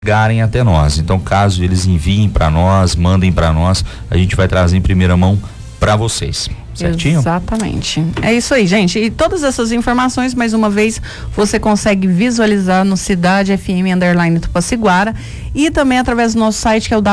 chegarem até nós. Então, caso eles enviem para nós, mandem para nós, a gente vai trazer em primeira mão para vocês. Certinho? Exatamente. É isso aí, gente. E todas essas informações, mais uma vez, você consegue visualizar no Cidade FM _Tupaciguara e também através do nosso site, que é o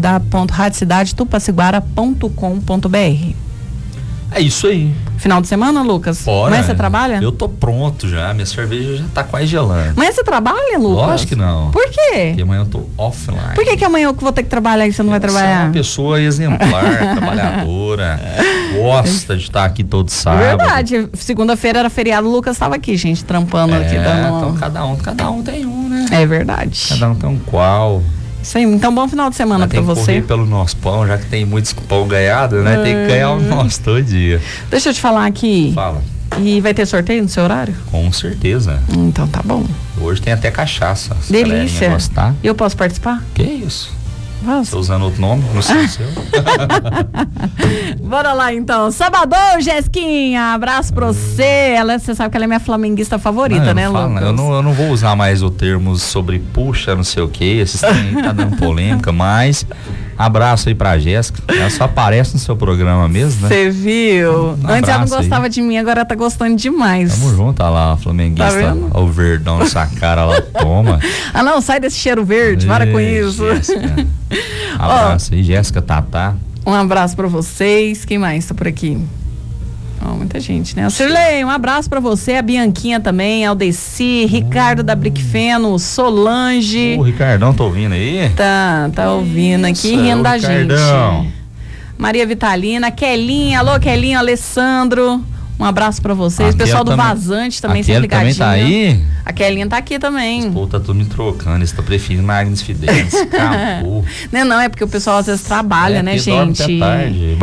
www.radiocidadetupaciguara.com.br. É isso aí. Final de semana, Lucas? Bora. Amanhã você trabalha? Eu tô pronto já, minha cerveja já tá quase gelando. Amanhã você trabalha, Lucas? Lógico que não. Por quê? Porque amanhã eu tô offline. Por que amanhã eu vou ter que trabalhar e você não vai trabalhar? Você é uma pessoa exemplar, trabalhadora, gosta de estar aqui todo sábado. Verdade, segunda-feira era feriado, o Lucas estava aqui, gente, trampando aqui. Então cada um tem um, né? É verdade. Cada um tem um qual. Isso aí, então bom final de semana pra você. Tem que correr pelo nosso pão, já que tem muitos pão ganhado, né? Tem que ganhar o nosso todo dia. Deixa eu te falar aqui. Fala. E vai ter sorteio no seu horário? Com certeza. Então tá bom. Hoje tem até cachaça. Delícia. Gostar. E eu posso participar? Que isso? Posso. Tô usando outro nome, não sei o seu. Bora lá então. Sabadão, Jesquinha, abraço pra você. Você sabe que ela é minha flamenguista favorita, né, Lucas? Eu não vou usar mais o termo sobre puxa, não sei o que. Esses tem tá dando polêmica, mas abraço aí pra Jéssica. Ela só aparece no seu programa mesmo, né? Você viu? Antes ela não gostava aí de mim, agora tá gostando demais. Tamo junto, olha lá, a flamenguista, tá vendo? O verdão nessa cara, ela toma. Ah não, sai desse cheiro verde, para com isso. Jéssica. Abraço aí, Jéssica, Tatá. Um abraço pra vocês. Quem mais tá por aqui? Muita gente, né? O Sirley, um abraço pra você, a Bianquinha também, Aldeci, Ricardo da Bricfeno, Solange. O Ricardão, tá ouvindo aí? Tá ouvindo aqui, rindo da gente. Maria Vitalina, Kelinha, alô Kelinha, Alessandro, um abraçço pra vocês. O pessoal do Vazante também, sempre ligadinho. Também tá aí? A Kelinha tá aqui também. Pô, tá tudo me trocando, eles estão preferindo Agnes Fidelis, acabou. Não, é porque o pessoal às vezes trabalha, né, gente? Até tarde,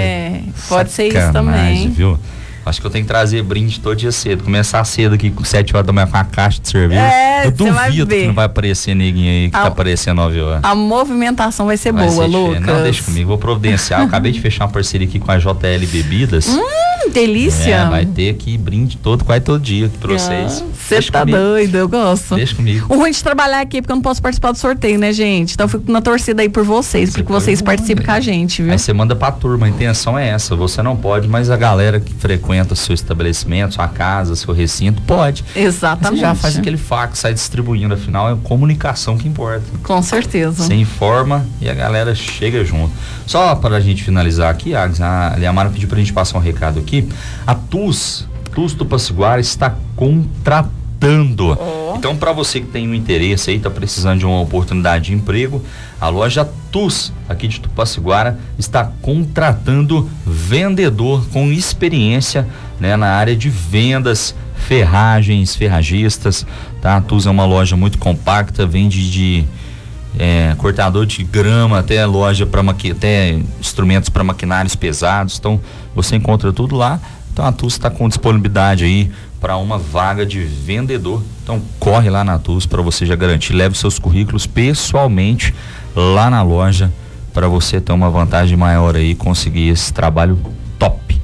pode ser isso também. Viu? Acho que eu tenho que trazer brinde todo dia cedo. Começar cedo aqui com 7 horas da manhã com a caixa de cerveja. Eu duvido que não vai aparecer ninguém aí que tá aparecendo 9 horas. A movimentação vai ser boa, Lucas. Não, deixa comigo, vou providenciar. Eu acabei de fechar uma parceria aqui com a JL Bebidas. Delícia. Vai ter aqui brinde quase todo dia aqui pra vocês. Você tá doido, eu gosto. Deixa comigo. O ruim de trabalhar aqui é porque eu não posso participar do sorteio, né, gente? Então eu fico na torcida aí por vocês, porque vocês participem com a gente, viu? Aí você manda pra turma, a intenção é essa. Você não pode, mas a galera que frequenta o seu estabelecimento, sua casa, seu recinto, pode. Exatamente. Você já faz aquele fax, sai distribuindo, afinal é comunicação que importa. Com certeza. Você informa e a galera chega junto. Só para a gente finalizar aqui, a Liamara pediu pra gente passar um recado aqui. A TUS Tupaciguara está contratando. Então, para você que tem um interesse aí, tá precisando de uma oportunidade de emprego, a loja TUS aqui de Tupaciguara está contratando vendedor com experiência, né, na área de vendas, ferragens, ferragistas, tá? A TUS é uma loja muito compacta, vende de cortador de grama até loja até instrumentos para maquinários pesados. Então você encontra tudo lá. Então a TUS está com disponibilidade aí para uma vaga de vendedor. Então corre lá na TUS para você já garantir, leve seus currículos pessoalmente lá na loja para você ter uma vantagem maior aí, conseguir esse trabalho top.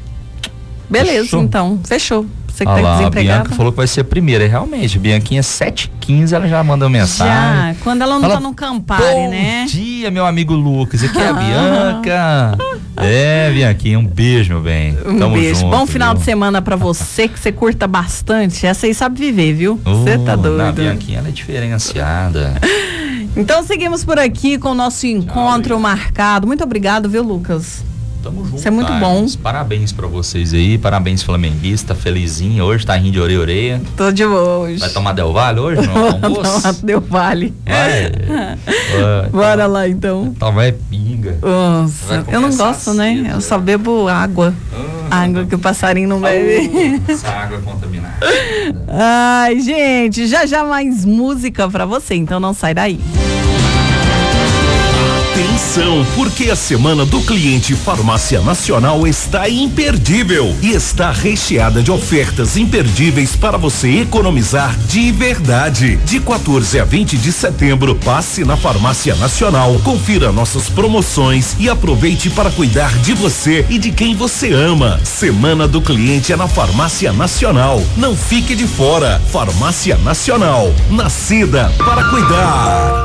Beleza, fechou? Então, fechou. Você que tá desempregada. A Bianca falou que vai ser a primeira, realmente. A Bianquinha 7h15, ela já manda mensagem. Já, quando ela não tá no Campari, né? Bom dia, meu amigo Lucas. Aqui é a Bianca. Bianquinha, um beijo, meu bem. Um beijo. Junto, bom final de semana pra você, que você curta bastante. Essa aí sabe viver, viu? Você tá doido. A Bianquinha, ela é diferenciada. Então seguimos por aqui com o nosso encontro marcado. Muito obrigado, viu, Lucas? Tamo junto. Isso é muito bom. Parabéns pra vocês aí, parabéns flamenguista, felizinho hoje, tá rindo de orelha a orelha. Tô de boa hoje. Vai tomar Del Valle hoje no almoço? Tomar Del Valle. Bora lá então. Tomar pinga. Nossa, eu não gosto, né? Eu só bebo água. Água que o passarinho não bebe. Essa água contaminada. Ai, gente, já mais música pra você, então não sai daí. Atenção, porque a semana do cliente Farmácia Nacional está imperdível e está recheada de ofertas imperdíveis para você economizar de verdade. De 14 a 20 de setembro, passe na Farmácia Nacional, confira nossas promoções e aproveite para cuidar de você e de quem você ama. Semana do cliente é na Farmácia Nacional. Não fique de fora. Farmácia Nacional, nascida para cuidar.